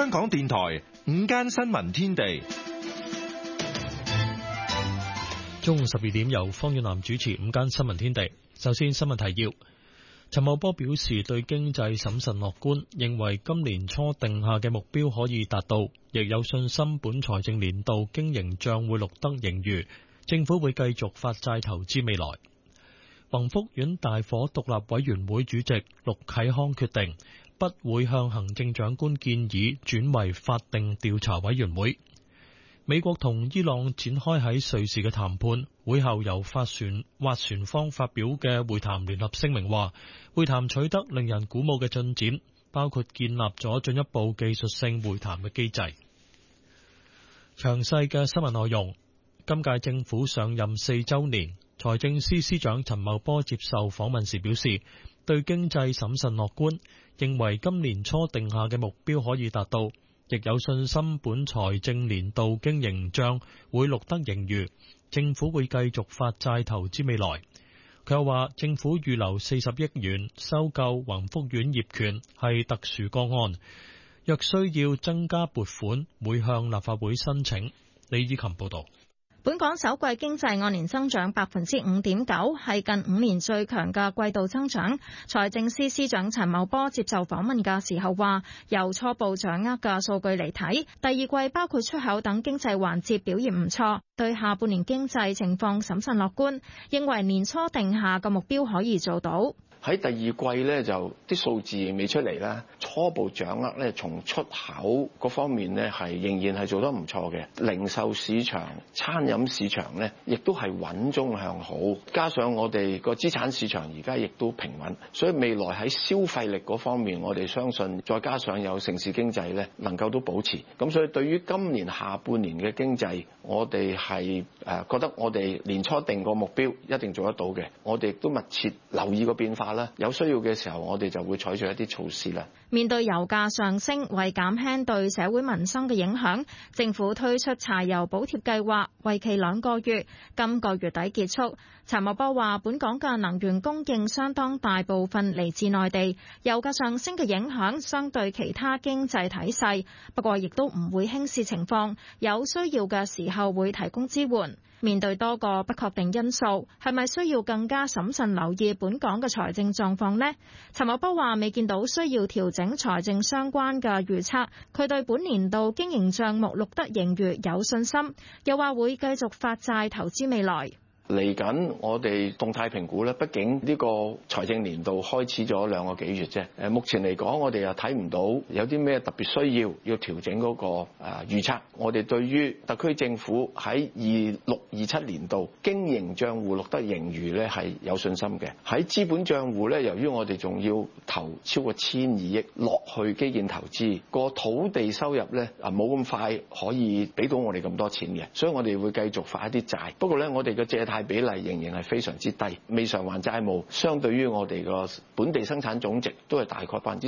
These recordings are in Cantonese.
香港電台午間新聞天地， 中午12點由方遠南主持午間新聞天地。首先新聞提要。陳茂波表示對經濟審慎樂觀，認為今年初定下嘅目標可以達到，亦有信心本財政年度經營賬會錄得盈餘。政府會繼續發債投資未來。宏福苑大火獨立委員會主席陸啟康決定，不會向行政長官建議轉為法定調查委員會。美國同伊朗展開喺瑞士嘅談判，會後由斡旋方發表嘅會談聯合聲明話，會談取得令人鼓舞嘅進展，包括建立咗進一步技術性會談嘅機制。詳細嘅新聞內容。今屆政府上任4週年，財政司司長陳茂波接受訪問時表示，對經濟審慎樂觀，認為今年初定下嘅目標可以達到，亦有信心本財政年度經營帳會錄得盈餘，政府會繼續發債投資未來。佢又話，政府預留40億元收購宏福苑業權係特殊個案，若需要增加撥款，會向立法會申請。李以琴報導。 本港首季經濟按年增長 5.9%， 係近5年最強嘅季度增長。財政司司長陳茂波接受訪問嘅時候話，由初步掌握嘅數據嚟睇，第二季包括出口等經濟環節表現唔錯，對下半年經濟情況審慎樂觀，認為年初定下嘅目標可以做到。 喺第二季咧就啲數字未出嚟啦，初步掌握咧從出口嗰方面咧係仍然係做得唔錯嘅，零售市場、餐飲市場咧亦都係穩中向好，加上我哋個資產市場而家亦都平穩，所以未來喺消費力嗰方面，我哋相信再加上有城市經濟咧能夠都保持，咁所以對於今年下半年嘅經濟，我哋係覺得我哋年初定個目標一定做得到嘅，我哋亦都密切留意個變化。有需要嘅時候，我哋就會採取一啲措施啦。 面對油價上升，為減輕對社會民生嘅影響，政府推出柴油補貼計劃，為期2個月，今個月底結束。陳茂波話，本港嘅能源供應相當大部分嚟自內地，油價上升嘅影響相對其他經濟體細，不過亦都唔會輕視情況，有需要嘅時候會提供支援。面對多個不確定因素，係咪需要更加審慎留意本港嘅財政狀況呢？陳茂波話未見到需要調整財政相關嘅預測，佢對本年度經營帳目錄得盈餘有信心，又話會繼續發債投資未來。 嚟緊我哋動態評估咧，畢竟呢個財政年度開始咗2個幾月啫。目前嚟講，我哋又睇唔到有啲咩特別需要調整嗰個預測。我哋對於特區政府喺26-27年度經營帳戶錄得盈餘咧係有信心嘅。喺資本帳戶咧，由於我哋仲要投超過1,200億落去基建投資，個土地收入咧冇咁快可以俾到我哋咁多錢嘅，所以我哋會繼續發一啲債。不過咧，我哋嘅借貸比例仍然係非常之低，未償還債務相對於我哋個本地生產總值都係大概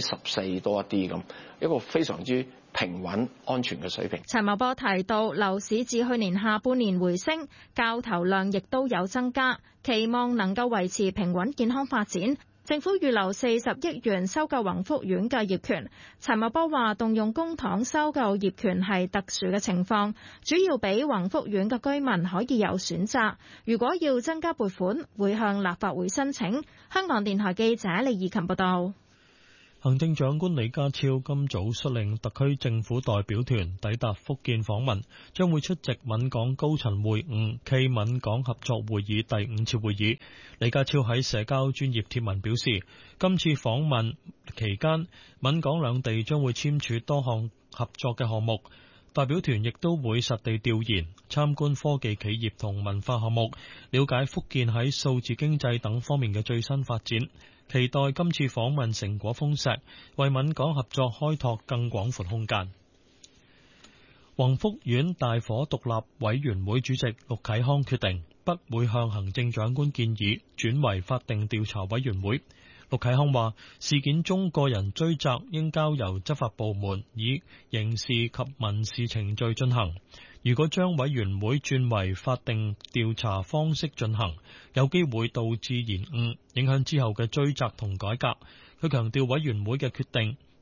14%多一啲咁，一個非常之平穩安全嘅水平。 陳茂波提到，樓市自去年下半年回升，交投量亦都有增加，期望能夠維持平穩健康發展。政府預留40億元收購宏福苑嘅業權。陳茂波話，動用公帑收購業權係特殊嘅情況，主要俾宏福苑嘅居民可以有選擇。如果要增加撥款，會向立法會申請。香港電台記者李怡琴報道。 行政長官李家超今早率領特區政府代表團抵達福建訪問，將會出席閩港高層會晤暨閩港合作會議第5次會議。李家超喺社交專頁貼文表示，今次訪問期間，閩港兩地將會簽署多項合作嘅項目。代表團亦都會實地調研、參觀科技企業同文化項目，了解福建喺數字經濟等方面嘅最新發展。期待今次訪問成果豐碩，為閩港合作開拓更廣闊空間。宏福苑大火獨立委員會主席陸啟康決定，不會向行政長官建議轉為法定調查委員會。陸啟康話，事件中個人追責應交由執法部門以刑事及民事程序進行。如果將委員會轉為法定調查方式進行，有機會導致延誤，影響之後嘅追責同改革。佢強調委員會嘅決定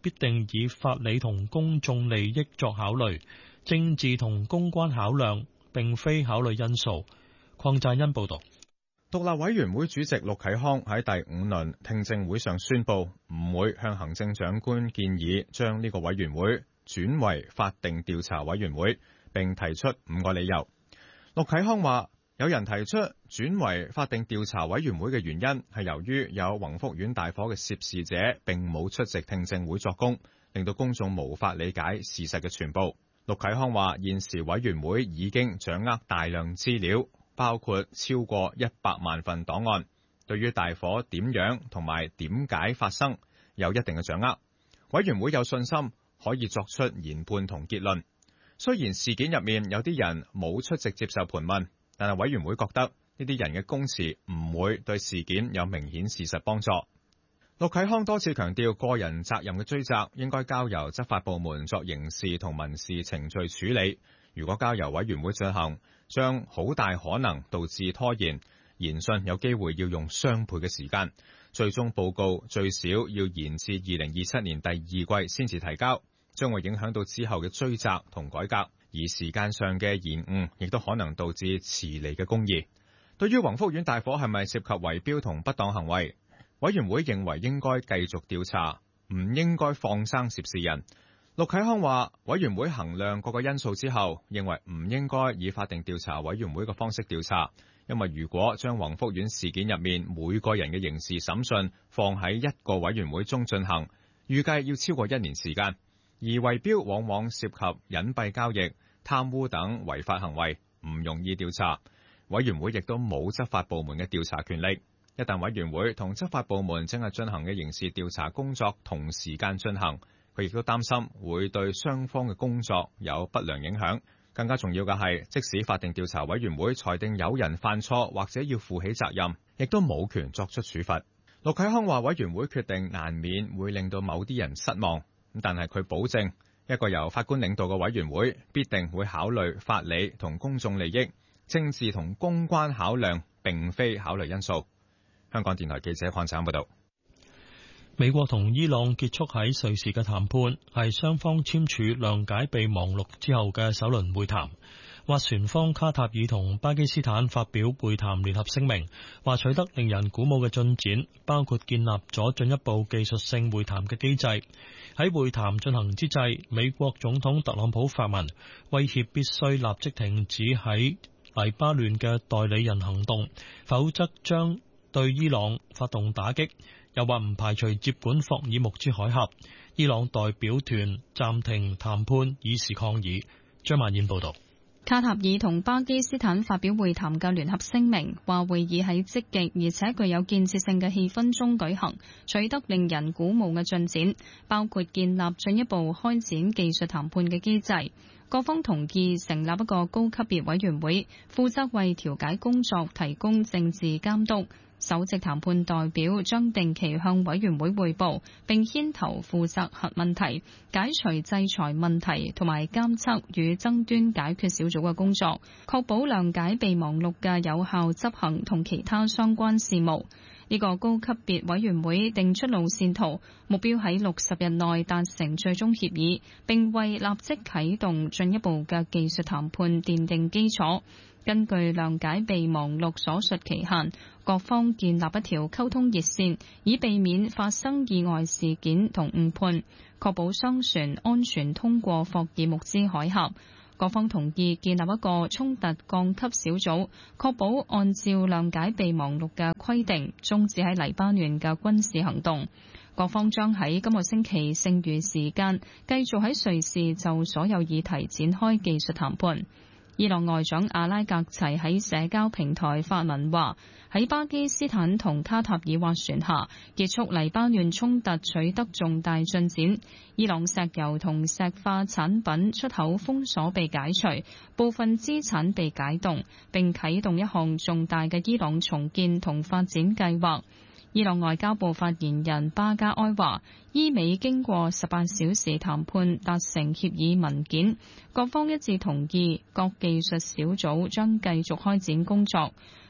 必定以法理同公眾利益作考慮，政治同公關考量並非考慮因素。鄺贊恩報導。 獨立委員會主席陸啟康喺第5輪聽證會上宣布，唔會向行政長官建議將呢個委員會轉為法定調查委員會，並提出5個理由。陸啟康話，有人提出轉為法定調查委員會嘅原因係由於有宏福苑大火嘅涉事者並冇出席聽證會作供，令到公眾無法理解事實嘅全部。陸啟康話，現時委員會已經掌握大量資料，包括超過100萬份檔案，對於大火點樣同埋點解發生有一定嘅掌握。委員會有信心可以作出研判同結論。雖然事件入面有啲人冇出席接受盤問，但係委員會覺得呢啲人嘅供詞唔會對事件有明顯事實幫助。陸啟康多次強調，個人責任嘅追責應該交由執法部門作刑事同民事程序處理。如果交由委員會進行，將好大可能導致拖延，研訊有機會要用雙倍嘅時間，最終報告最少要延至2027年第2季先至提交，將會影響到之後嘅追責同改革，而時間上嘅延誤亦都可能導致遲嚟嘅公義。對於宏福苑大火係咪涉及圍標同不當行為，委員會認為應該繼續調查，唔應該放生涉事人。陸啟康話，委員會衡量各個因素之後，認為唔應該以法定調查委員會嘅方式調查，因為如果將宏福苑事件入面每個人嘅刑事審訊放喺一個委員會中進行，預計要超過1年時間。而圍標往往涉及隱蔽交易、貪污等違法行為，唔容易調查。委員會亦都冇執法部門嘅調查權力。一旦委員會同執法部門正係進行嘅刑事調查工作同時間進行，佢亦都擔心會對雙方嘅工作有不良影響。更加重要嘅係，即使法定調查委員會裁定有人犯錯或者要負起責任，亦都冇權作出處罰。陸啟康話，委員會決定難免會令到某啲人失望，但係佢保證一個由法官領導嘅委員會必定會考慮法理同公眾利益，政治同公關考量並非考慮因素。香港電台記者鄺產報道。 美國同伊朗結束喺瑞士嘅談判，係雙方簽署諒解備忘錄之後嘅首輪會談。斡旋方卡塔爾同巴基斯坦發表會談聯合聲明，話取得令人鼓舞嘅進展，包括建立咗進一步技術性會談嘅機制。喺會談進行之際，美國總統特朗普發文威脅必須立即停止喺黎巴嫩嘅代理人行動，否則將對伊朗發動打擊。又話唔排除接管霍爾木茲海峽。伊朗代表團暫停談判，以示抗議。張曼燕報道。 卡塔爾同巴基斯坦發表會談嘅聯合聲明，話會議喺積極而且具有建設性嘅氣氛中舉行，取得令人鼓舞嘅進展，包括建立進一步開展技術談判嘅機制。各方同意成立一個高級別委員會，負責為調解工作提供政治監督。首席談判代表將定期向委員會匯報，並牽頭負責核問題、解除制裁問題同埋監測與爭端解決小組嘅工作，確保諒解備忘錄嘅有效執行同其他相關事務。呢個高級別委員會定出路線圖，目標喺60日內達成最終協議，並為立即啟動進一步嘅技術談判奠定基礎。根據諒解備忘錄所述期限，各方建立一條溝通熱線，以避免發生意外事件同誤判，確保商船安全通過霍爾木茲海峽。各方同意建立一個衝突降級小組，確保按照諒解備忘錄嘅規定，終止喺黎巴嫩嘅軍事行動。各方將喺今個星期剩餘時間，繼續喺瑞士就所有議題展開技術談判。伊朗外長阿拉格齊喺社交平台發文話，喺巴基斯坦同卡塔爾斡旋下，結束黎巴嫩衝突取得重大進展。伊朗石油同石化產品出口封鎖被解除，部分資產被解凍，並啟動一項重大嘅伊朗重建同發展計劃。伊朗外交部發言人巴加埃話，伊美經過18小時談判達成協議文件，各方一致同意各技術小組將繼續開展工作。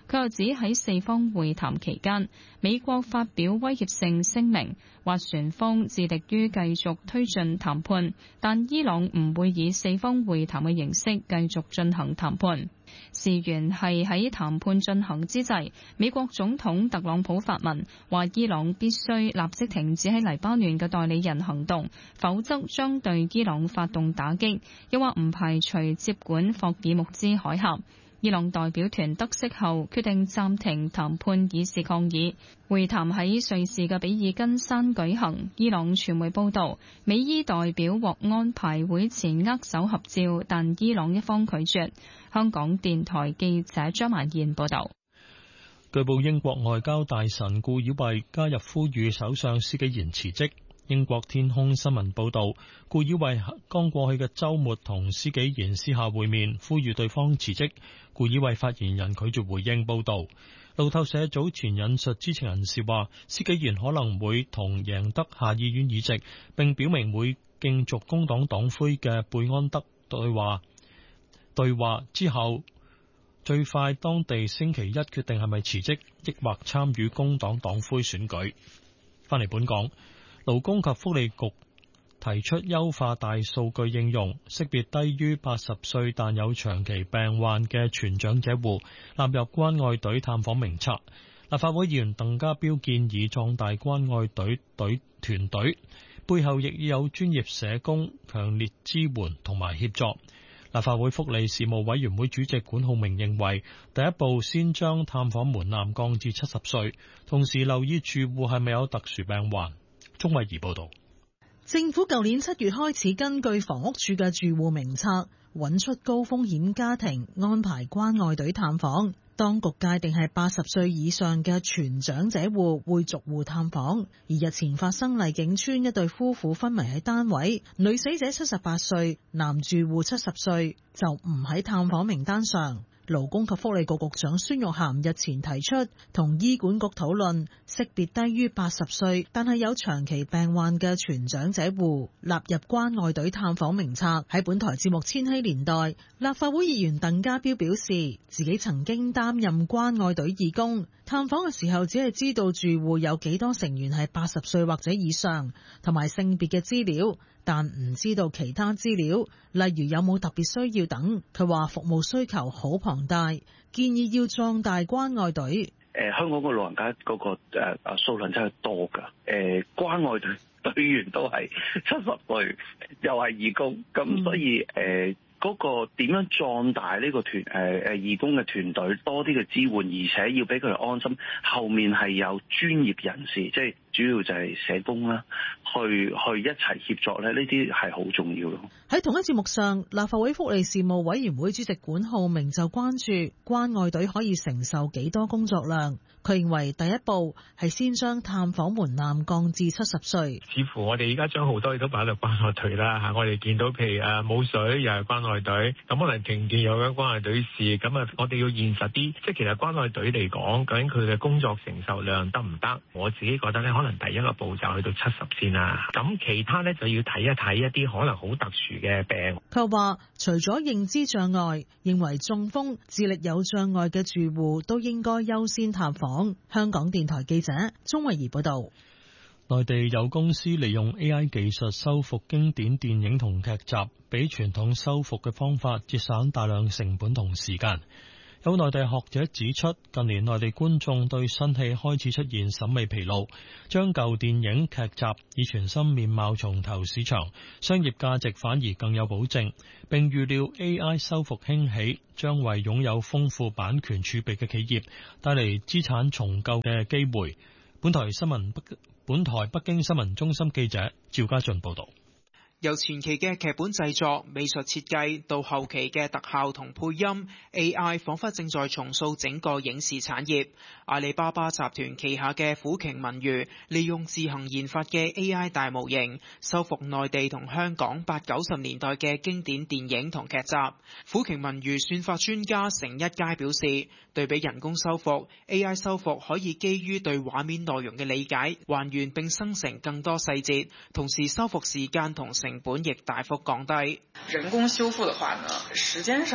佢又指喺四方會談期間，美國發表威脅性聲明，話船方致力於繼續推進談判，但伊朗唔會以四方會談嘅形式繼續進行談判。事源係喺談判進行之際，美國總統特朗普發文話伊朗必須立即停止喺黎巴嫩嘅代理人行動，否則將對伊朗發動打擊，又話唔排除接管霍爾木茲海峽。伊朗代表團得悉後決定暫停談判以示抗議。會談喺瑞士嘅比爾根山舉行。伊朗傳媒報道，美伊代表獲安排會前握手合照，但伊朗一方拒絕。香港電台記者張曼燕報道。 據報英國外交大臣顧以慧加入呼籲首相施紀賢辭職。英國天空新聞報道，顧以慧剛過去嘅週末同施紀賢私下會面，呼籲對方辭職。顧以慧發言人拒絕回應報道。路透社早前引述知情人士話，施紀賢可能會同贏得下議院議席，並表明會競逐工黨黨魁嘅貝安德對話之後，最快當地星期一決定係咪辭職，抑或參與工黨黨魁選舉。翻嚟本港。勞工及福利局提出優化大數據應用，識別低於80歲但有長期病患嘅全長者戶納入關愛隊探訪名冊。立法會議員鄧家彪建議壯大關愛隊團隊，背後亦有專業社工強烈支援同埋協助。立法會福利事務委員會主席管浩明認為，第一步先將探訪門檻降至70歲，同時留意住戶係咪有特殊病患。鍾慧儀報道， 政府舊年7月開始根據房屋署嘅住戶名冊，揾出高風險家庭，安排關愛隊探訪。當局界定係80歲以上嘅全長者戶會逐戶探訪。而日前發生麗景邨一對夫婦昏迷喺單位，女死者78歲，男住戶70歲，就唔喺探訪名單上。勞工及福利局局長孫玉菡日前提出，同醫管局討論識別低於80歲但係有長期病患嘅全長者戶納入關愛隊探訪名冊。喺本台節目《千禧年代》，立法會議員鄧家彪表示，自己曾經擔任關愛隊義工，探訪嘅時候只係知道住戶有幾多成員係80歲或者以上，同埋性別嘅資料，但唔知道其他資料，例如有冇特別需要等。佢話服務需求好龐大，建議要壯大關愛隊。 香港個老人家嗰個數量真係多㗎。關愛隊員都係70歲，又係義工，咁所以嗰個點樣壯大呢個義工嘅團隊，多啲嘅支援，而且要俾佢哋安心。後面係有專業人士，即係主要就係社工啦，去一齊協作咧，呢啲係好重要咯。 喺同一節目上，立法會福利事務委員會主席管浩明就關注關愛隊可以承受幾多工作量。佢認為第一步係先將探訪門檻降至70歲。 似乎我哋而家將好多嘢都擺到關愛隊啦嚇，我哋見到譬如冇水又係關愛隊，咁可能停電又有關愛隊事，咁啊我哋要現實啲，即係其實關愛隊嚟講，究竟佢嘅工作承受量得唔得？我自己覺得咧，可能第一個步驟去到70先啦，咁其他咧就要睇一睇一啲可能好特殊嘅病。 佢話除咗認知障礙，認為中風、智力有障礙嘅住戶都應該優先探訪。香港電台記者鍾慧儀報道。 內地有公司利用 AI 技術修復經典電影同劇集，比傳統修復嘅方法節省大量成本同時間。有內地學者指出，近年內地觀眾對新戲開始出現審美疲勞，將舊電影劇集以全新面貌重投市場，商業價值反而更有保證。並預料 AI 修復興起，將為擁有豐富版權儲備嘅企業帶嚟資產重構嘅機會。本台北京新聞中心記者趙家俊報道。 由前期嘅劇本製作、美術設計到後期嘅特效同配音 ，AI 仿佛正在重塑整個影視產業。阿里巴巴集團旗下嘅虎鯨文娛利用自行研發嘅 AI 大模型，修復內地同香港80、90年代嘅經典電影同劇集。虎鯨文娛算法專家成一佳表示，對比人工修復 ，AI 修復可以基於對畫面內容嘅理解，還原並生成更多細節，同時修復時間同成本亦大幅降低。 人工修復的話呢，時間上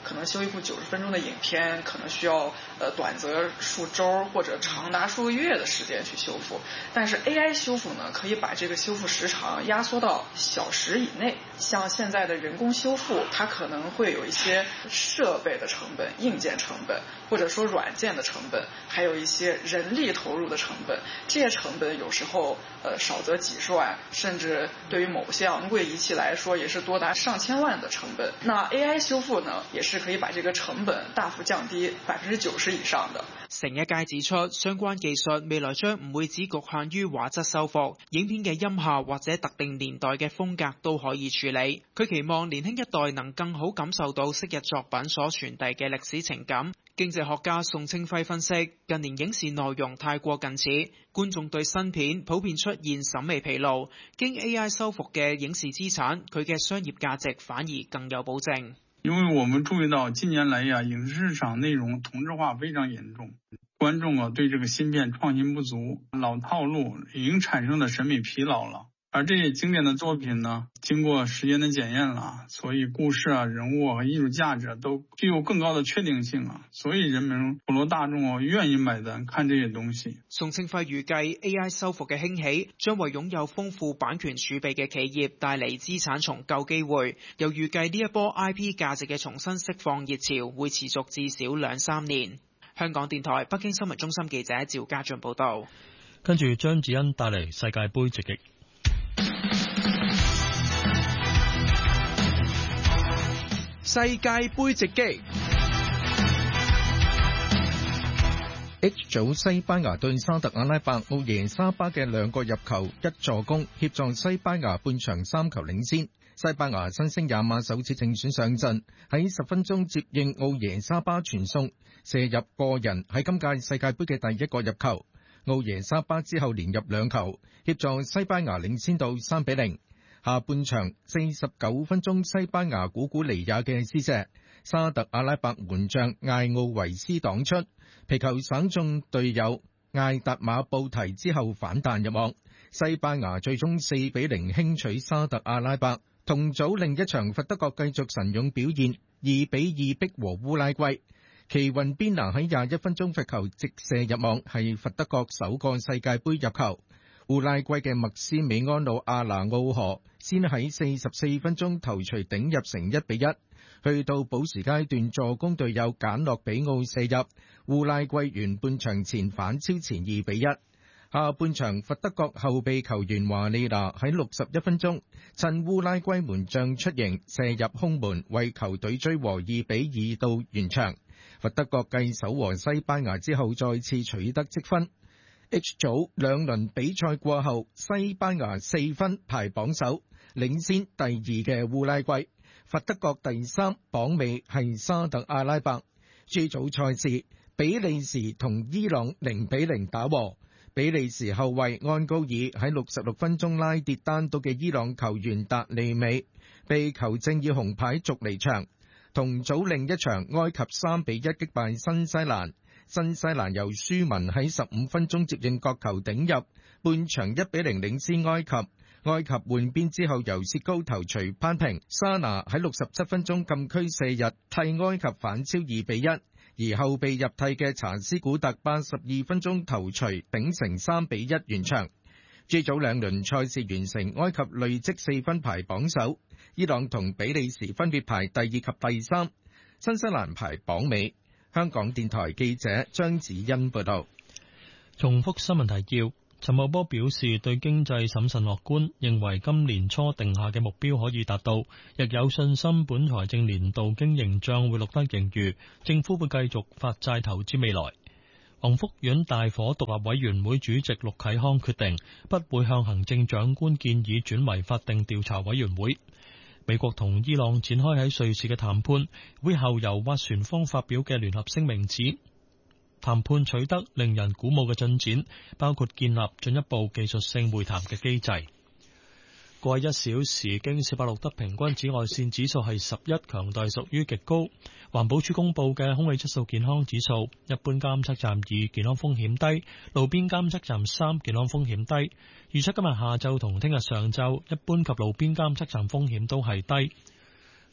可能修一部90分鐘的影片，可能需要短則數週或者長達數個月的時間去修復。但是 AI 修復呢，可以把這個修復時長壓縮到小時以內。像現在的人工修復，它可能會有一些設備的成本、硬件成本，或者說軟件的成本，還有一些人力投入的成本。這些成本有時候少則幾十萬，甚至對於某些昂貴儀器來說，也是多達上千萬的成本。那 AI 修復呢，也是可以把這個成本大幅降低90%以上的。 成一佳指出，相關技術未來將唔會只局限於畫質修復，影片嘅音效或者特定年代嘅風格都可以處理。佢期望年輕一代能更好感受到昔日作品所傳遞嘅歷史情感。經濟學家宋清輝分析，近年影視內容太過近似，觀眾對新片普遍出現審美疲勞，經 AI 修復嘅影視資產，佢嘅商業價值反而更有保證。 因為我們注意到近年來影視市場內容同質化非常嚴重，觀眾對這個新片創新不足，老套路已經產生了審美疲勞了。而這些經典的作品呢，經過時間的檢驗了，所以故事人物和藝術價值都具有更高的確定性了，所以人們普羅大眾願意買單看這些東西。 宋清輝預計 AI 修復嘅興起將為擁有豐富版權儲備嘅企業帶嚟資產重構機會，又預計呢一波 IP 價值嘅重新釋放熱潮會持續至少2-3年。香港電台北京新聞中心記者趙家俊報道。 跟住張子欣帶嚟世界盃直擊。 世界盃直擊 H 組西班牙對沙特阿拉伯，奧耶沙巴嘅2個入球1助攻，協助西班牙半場3球領先。西班牙新星亞馬首次正選上陣，喺10分鐘接應奧耶沙巴傳送，射入個人喺今屆世界盃嘅第1個入球。奧耶沙巴之後連入2球，協助西班牙領先到3-0。下半場49分鐘，西班牙古古尼亞嘅施射，沙特阿拉伯門將艾奧維斯擋出，皮球省中隊友艾達馬布提之後反彈入網，西班牙最終4-0輕取沙特阿拉伯。同組另一場，佛德國繼續神勇表現，2-2逼和烏拉圭。奇雲邊拿喺21分鐘罰球直射入網，係佛德國首個世界盃入球。烏拉圭嘅麥斯美安魯阿拿奧河先喺44分鐘頭槌頂入成1-1，去到補時階段助攻隊友簡諾比奧射入，烏拉圭完半場前反超前2-1。下半場佛德國後備球員華利拿喺61分鐘趁烏拉圭門將出迎射入空門，為球隊追和2-2到完場。佛德國繼守和西班牙之後再次取得積分。H 組2輪比賽過後，西班牙4分排榜首，領先第2嘅烏拉圭。佛德國第3，榜尾係沙特阿拉伯。G 組賽事，比利時同伊朗0-0打和。比利時後衛安高爾喺66分鐘拉跌單獨嘅伊朗球員達利美，被球證以紅牌逐離場。同組另一場，埃及3-1擊敗新西蘭。新西蘭由舒文喺15分鐘接應角球頂入，半場1-0領先埃及。埃及換邊之後由薛高頭槌扳平，沙拿喺67分鐘禁區射入，替埃及反超2-1。而後備入替嘅查斯古特82分鐘頭槌頂成3-1完場。G 組2輪賽事完成，埃及累積4分排榜首，伊朗同比利時分別排第2及第3，新西蘭排榜尾。香港電台記者張子欣報道。 重複新聞提要。陳茂波表示對經濟審慎樂觀，認為今年初定下嘅目標可以達到，亦有信心本財政年度經營帳會錄得盈餘，政府會繼續發債投資未來。宏福苑大火獨立委員會主席陸啟康決定，不會向行政長官建議轉為法定調查委員會。美國同伊朗展開喺瑞士嘅談判，會後由斡旋方發表嘅聯合聲明指，談判取得令人鼓舞嘅進展，包括建立進一步技術性會談嘅機制。過去1小時，京士柏錄得平均紫外線指數係11，強度屬於極高。環保署公布嘅空氣質素健康指數，一般監測站2，健康風險低；路邊監測站3，健康風險低。預測今日下晝同聽日上晝，一般及路邊監測站風險都係低。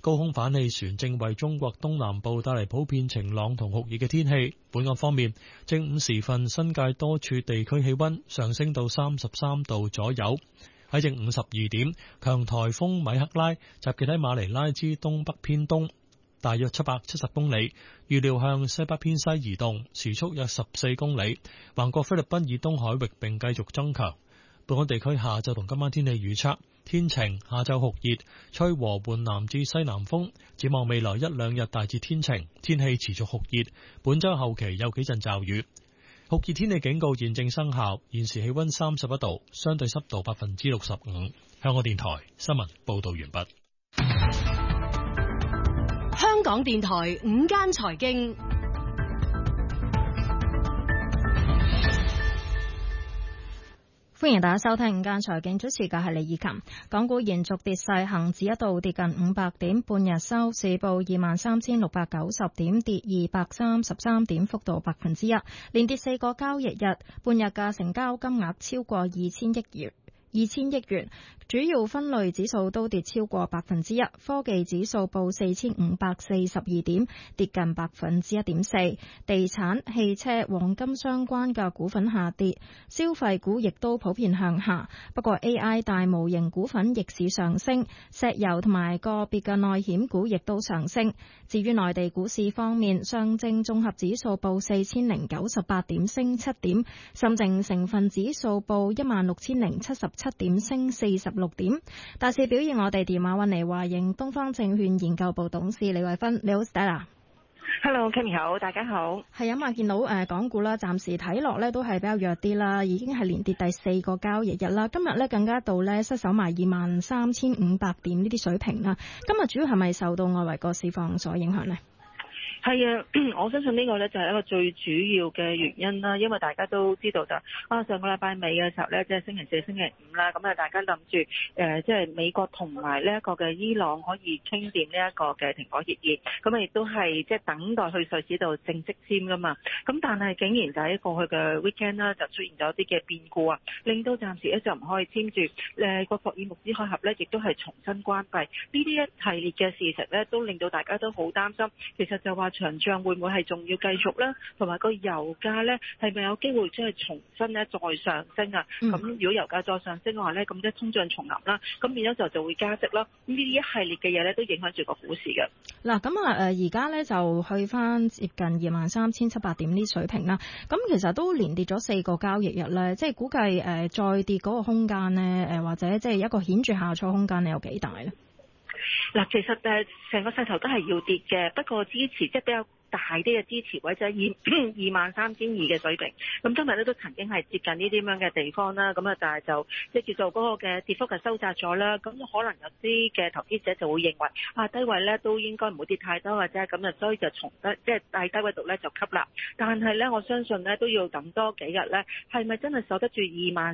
高空反氣旋正為中國東南部帶嚟普遍晴朗同酷熱嘅天氣。本港方面，正午時分，新界多處地區氣溫上升到33度左右。喺正午12點，強颱風米克拉集結喺馬尼拉之東北偏東，大約770公里，預料向西北偏西移動，時速約14公里，橫過菲律賓以東海域並繼續增強。本港地區下晝同今晚天氣預測：天晴，下晝酷熱，吹和緩南至西南風。展望未來一兩日大致天晴，天氣持續酷熱。本週後期有幾陣驟雨。酷熱天氣警告現正生效。現時氣溫31度，相對濕度65%。香港電台新聞報道完畢。 香港電台午間財經。 歡迎大家收聽午間財經，主持嘅係李以琴。港股延續跌勢，恒指一度跌近500點，半日收市報23,690點，跌233點，幅度1%，連跌4個交易日。半日嘅成交金額超過2000億元，主要分類指數都跌超過1%，科技指數報4542點，跌近1.4%。地產、汽車、黃金相關嘅股份下跌，消費股亦都普遍向下。不過 AI 大模型股份逆市上升，石油同埋個別嘅內險股亦都上升。至於內地股市方面，上證綜合指數報4098點，升7點；深證成分指數報16077點，升46點。大市表現，我哋電話揾嚟華盈東方證券研究部董事李慧芬。你好 Stella。Hello，Kimi 好，大家好。 係啊嘛，見到港股啦，暫時睇落咧都係比較弱啲啦，已經係連跌第4個交易日啦。今日咧更加到咧失守埋23,500點呢啲水平啦。今日主要係咪受到外圍個市況所影響呢？ 係啊，我相信呢個呢就係一個最主要嘅原因啦，因為大家都知道上個禮拜尾嘅時候呢，即係星期四、星期五啦，咁大家諗住即係美國同埋呢一個嘅伊朗可以傾掂呢一個嘅停火協議，咁亦都係即係等待去瑞士度正式簽噶嘛。咁但係竟然就喺過去嘅 weekend 啦，就出現咗啲嘅變故啊，令到暫時咧就唔可以簽住個霍爾木茲海峽呢，亦都係重新關閉。呢啲一系列嘅事實呢，都令到大家都好擔心。其實就話長漲會唔會係仲要繼續咧？同埋個油價咧係咪有機會即係重新咧再上升啊？咁如果油價再上升嘅話咧，咁即係通脹重臨啦，咁變咗就會加息啦。咁呢啲一系列嘅嘢咧都影響住個股市嘅。 嗱，咁而家咧就去翻接近23,700點呢水平啦。咁其實都連跌咗4個交易日咧，即係估計再跌嗰個空間咧或者即係一個顯著下挫空間，你有幾大咧？ 嗱，其實成個勢頭都係要跌嘅，不過支持即係比較大啲嘅支持位就係23,200嘅水平。咁今日咧都曾經係接近呢啲咁樣嘅地方啦，咁但係就即係叫做嗰個嘅跌幅係收窄咗啦。咁可能有啲嘅投資者就會認為低位咧都應該唔會跌太多嘅啫，咁就所以就從即係大低位度咧就吸納。但係咧我相信咧都要等多幾日咧，係咪真係守得住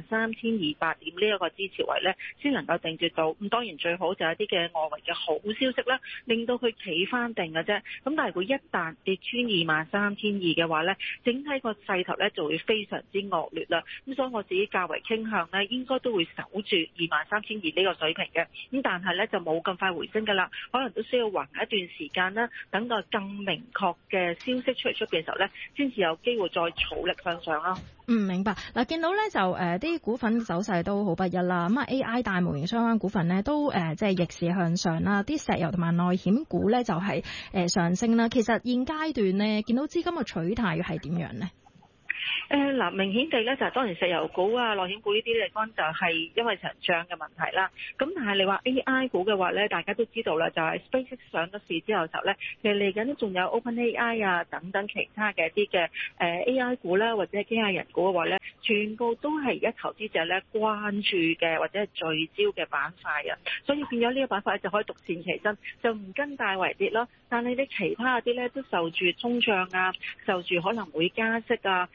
23,200點呢一個支持位咧，先能夠定住到。咁當然最好就係一啲嘅外圍嘅好消息啦，令到佢企翻定嘅啫。咁但係如果一旦跌穿23,200嘅話咧，整體個勢頭咧就會非常之惡劣啦。咁所以我自己較為傾向咧，應該都會守住23,200呢個水平嘅。咁但係咧就冇咁快回升噶啦，可能都需要橫一段時間啦，等待更明確嘅消息出嘅時候咧，先至有機會再儲力向上啦。 明白。嗱，見到咧就啲股份走勢都好不一啦。咁AI 大模型相關股份咧都即係逆市向上啦。啲石油同埋內險股咧就係上升啦。其實現階段咧見到資金嘅取態係點樣呢？ 嗱，明顯地咧就係當然石油股啊、內險股呢啲地方就係因為長漲嘅問題啦。咁但係你話 AI 股嘅話咧，大家都知道啦，就係 SpaceX 上咗市之後就咧，其實嚟緊仲有 OpenAI 啊等等其他嘅一啲嘅AI 股啦，或者機械人股嘅話咧，全部都係而家投資者咧關注嘅或者係聚焦嘅板塊啊。所以變咗呢個板塊就可以獨善其身，就唔跟大圍跌咯。但係你其他嗰啲咧都受住通脹啊，受住可能會加息啊，受住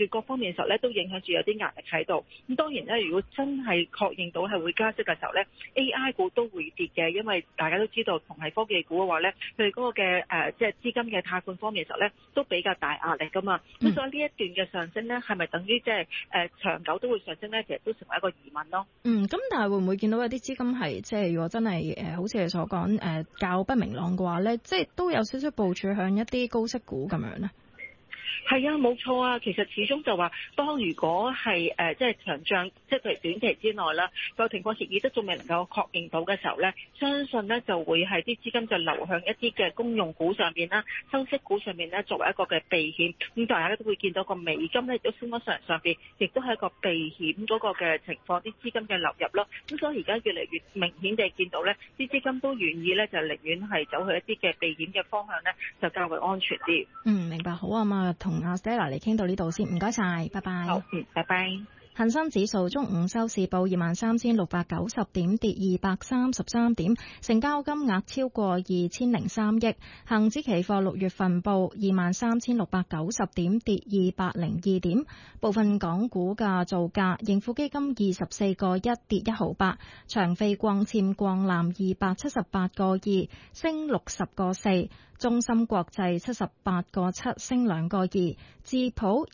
住各方面嘅時候咧，都影響住有啲壓力喺度。咁當然咧，如果真係確認到係會加息嘅時候咧，AI 股都會跌嘅，因為大家都知道同係科技股嘅話咧，佢哋嗰個嘅即係資金嘅貸款方面嘅時候咧，都比較大壓力噶嘛。咁所以呢一段嘅上升咧，係咪等於即係長久都會上升咧？其實都成為一個疑問咯。 咁但係會唔會見到有啲資金係即係如果真係好似你所講較不明朗嘅話咧，即係都有少少部署向一啲高息股咁樣咧？ 係啊，冇錯啊。其實始終就話，當如果係即係長漲，即係譬如短期之內啦，個停貨協議都仲未能夠確認到嘅時候咧，相信咧就會係啲資金就流向一啲嘅公用股上邊啦、收息股上面咧，作為一個嘅避險。咁大家都會見到個美金咧亦都升咗上邊，亦都係一個避險嗰個嘅情況，啲資金嘅流入咯。咁所以而家越嚟越明顯地見到咧，啲資金都願意咧就寧願係走去一啲嘅避險嘅方向咧，就較為安全啲。 明白，好啊嘛，同阿 Stella 嚟傾到呢度先，唔該晒，拜拜。 好，拜拜。 恒生指數中午收市報23,690點，跌233點，成交金額超過2003億。恒指期貨6月份報23,690點，跌202點。部分港股嘅造價，盈富基金24個1跌1毫8，長飛光纖光纜278個2升60個4。中芯國際78個7升2個2，智普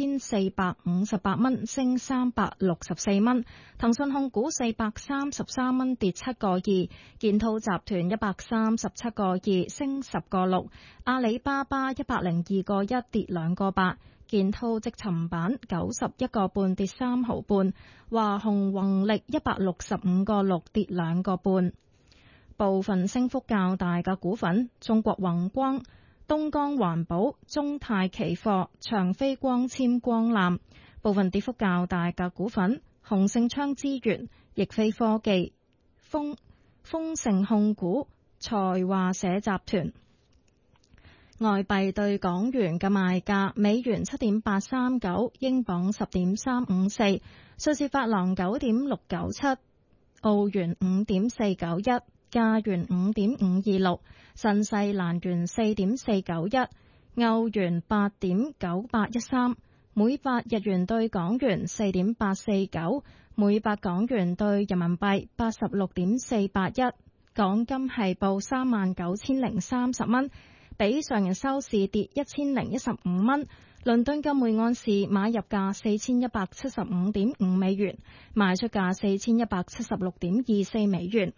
2458蚊升364蚊，騰訊控股433蚊跌7個2，建滔集團137個2升10個6，阿里巴巴102個1跌2個8，建滔即尋版91個半跌3毫半，華虹宏力165個6跌2個半。部分升幅較大嘅股份：中國宏光、東江環保、中泰期貨、長飛光纖光纜。部分跌幅較大嘅股份：鴻盛昌資源、易飛科技、豐盛控股、財華社集團。外幣對港元嘅賣價：美元7.839，英鎊10.354，瑞士法郎9.697，澳元5.491。加元5.526，新西蘭元4.491，歐元8.9813，每百日元對港元4.849，每百港元對人民幣86.481。港金係報39,030蚊，比上日收市跌1,015蚊。倫敦金每盎司買入價4,175.5美元，賣出價4,176.24美元。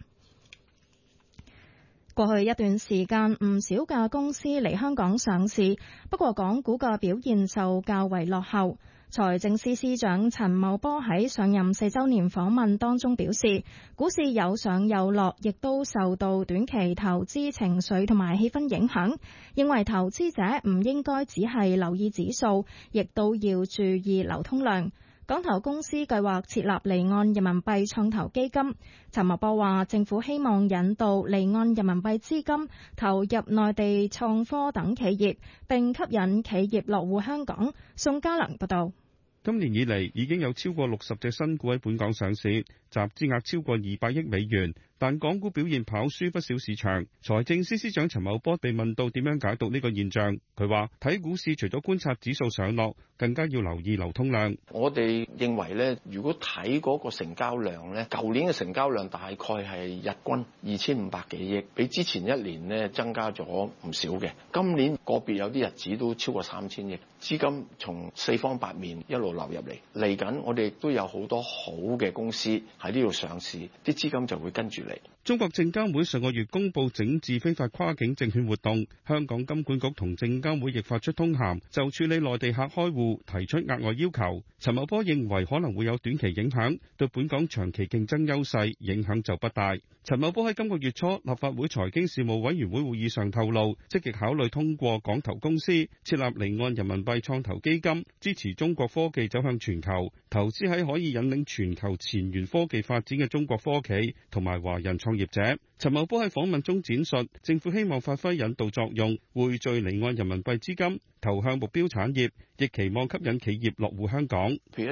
過去一段時間，唔少嘅公司嚟香港上市，不過港股嘅表現就較為落後。財政司司長陳茂波喺上任4週年訪問當中表示，股市有上有落，亦都受到短期投資情緒同埋氣氛影響，認為投資者唔應該只係留意指數，亦都要注意流通量。港投公司計劃設立離岸人民幣創投基金。陳茂波話，政府希望引導離岸人民幣資金投入內地創科等企業，並吸引企業落戶香港。宋家良報道。 今年以嚟已經有超過60隻新股喺本港上市，集資額超過200億美元，但港股表現跑輸不少市場。財政司司長陳茂波被問到點樣解讀呢個現象，佢話睇股市除咗觀察指數上落，更加要留意流通量。 我哋認為咧，如果睇嗰個成交量咧，舊年嘅成交量大概係日均2500幾億，比之前一年咧增加咗唔少嘅。今年個別有啲日子都超過3000億，資金從四方八面一路流入嚟。嚟緊我哋亦都有好多好嘅公司喺呢度上市，啲資金就會跟住嚟。 中國證監會上個月公布整治非法跨境證券活動，香港金管局同證監會亦發出通函，就處理內地客開戶提出額外要求。陳茂波認為可能會有短期影響，對本港長期競爭優勢影響就不大。陳茂波喺今個月初立法會財經事務委員會會議上透露，積極考慮通過港投公司設立離岸人民幣創投基金，支持中國科技走向全球，投資喺可以引領全球前沿科技發展嘅中國科企同埋華人創業者。陳茂波喺訪問中展述，政府希望發揮引導作用，匯聚離岸人民幣資金投向目標產業，亦期望吸引企業落戶香港。